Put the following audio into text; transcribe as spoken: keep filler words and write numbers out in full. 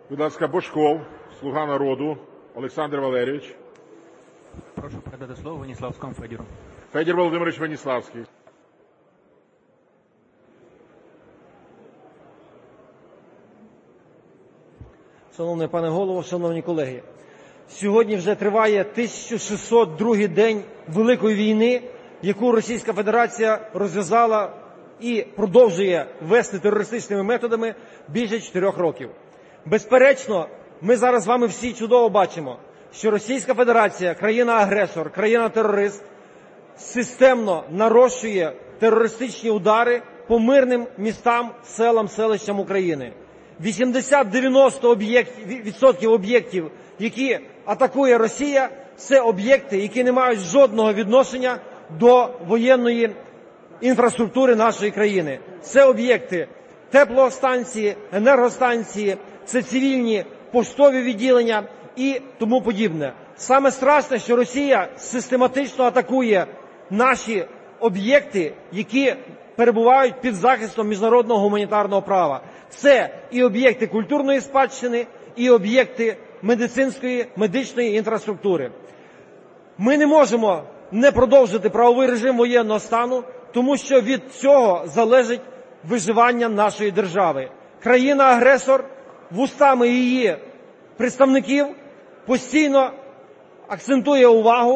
Будь ласка, Божков, "Слуга народу", Олександр Валерійович. Прошу передати слово Веніславському Федору. Федір Володимирович Веніславський. Шановний пане Голово, шановні колеги, сьогодні вже триває тисяча шістсот другий день Великої війни, яку Російська Федерація розв'язала і продовжує вести терористичними методами більше чотирьох років. Безперечно, ми зараз з вами всі чудово бачимо, що Російська Федерація, країна-агресор, країна-терорист, системно нарощує терористичні удари по мирним містам, селам, селищам України. вісімдесят-дев'яносто відсотків об'єктів, які атакує Росія, це об'єкти, які не мають жодного відношення до воєнної інфраструктури нашої країни. Це об'єкти теплостанції, енергостанції, це цивільні поштові відділення і тому подібне. Саме страшне, що Росія систематично атакує наші об'єкти, які перебувають під захистом міжнародного гуманітарного права. Це і об'єкти культурної спадщини, і об'єкти медицинської, медичної інфраструктури. Ми не можемо не продовжити правовий режим воєнного стану, тому що від цього залежить виживання нашої держави. Країна-агресор вустами її представників постійно акцентує увагу